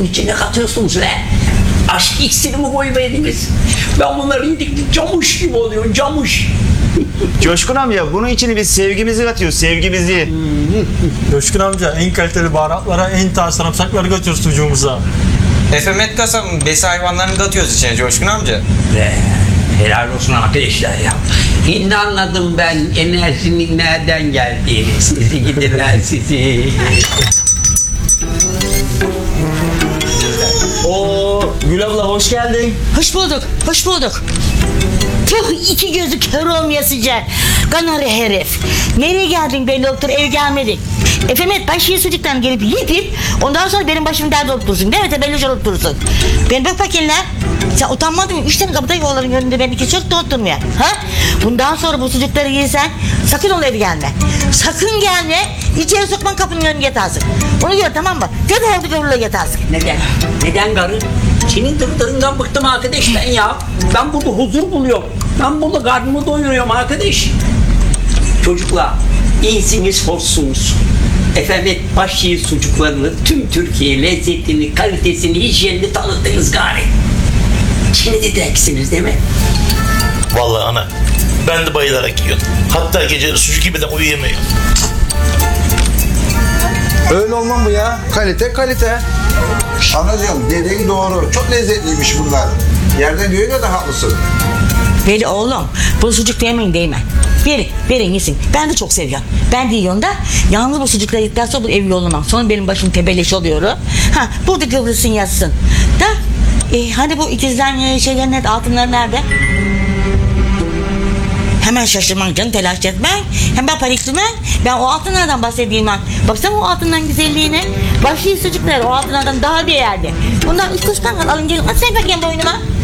Bunun içine katıyorsunuz ne? Aşk iksiri mi koyuverdiniz? Ben bunları yedik camuş gibi oluyor, camuş. Coşkun amca bunun içine biz sevgimizi katıyoruz, sevgimizi. Coşkun amca en kaliteli baharatlara, en taze sarımsakları katıyoruz sucuğumuza. Efemet kasabın besi hayvanlarını katıyoruz içine Coşkun amca. Helal olsun arkadaşlar ya. Şimdi anladım ben enerjinin nereden geldiğini. Sizi gidiler sizi. Oo, Gül abla hoş geldin. Hoş bulduk, hoş bulduk. Tüh, iki gözü kör olmayasıca. Kanarı herif. Nereye geldin belli olup ev gelmedi. Efemet başıya sucuktan gelip yiyip ondan sonra benim başım dert olup dursun. Değil mi? Tebelloş olup dursun. Ben bak bakayım lan. Sen utanmadın mı? 3 tane kapıda yolların önünde beni çok da oturmuyor. Ha? Bundan sonra bu sucukları yiysen sakın o evi gelme. Sakın gelme. İçeri sokman kapının önüne yatarsın. Onu gör tamam mı? Dedi oldu görürle yatarsın. Neden? Neden karı? Senin dırdırından bıktım arkadaş ben ya. Ben burada huzur buluyorum. Ben burada karnımı doyuruyorum arkadaş. Çocuklar iyisiniz hoşsunuz. Efendim başşehir sucuklarını tüm Türkiye lezzetini, kalitesini, hijyenini tanıttınız gari. Şimdi deksiniz değil mi? Vallahi ana ben de bayılarak yiyorum. Hatta geceleri sucuk gibiden uyuyamıyorum. Öyle olmam mı ya? Kalite kalite. Anacığım dediğin doğru. Çok lezzetliymiş bunlar. Yerden göğüne de haklısın. Veli oğlum bu sucuk yemeyin değil mi? Verin yesin. Ben de çok seviyorum. Ben de yiyorum da yalnız bu sucukları yedikten sonra bu ev yollamam. Sonra benim başım tebelleş oluyor. Ha burada kıvrılsın yatsın. Da hani bu ikizler şeylerin nerede, altınları nerede? Hemen şaşırman canım, telaş etmen. Hemen paniklemen. Ben o altınlardan bahsedeyim ben. Baksana o altından güzelliğine. Başlı sucuklar o altınlardan daha değerli. Bundan üst kuştan alın gelin. At sen bakayım boynuma.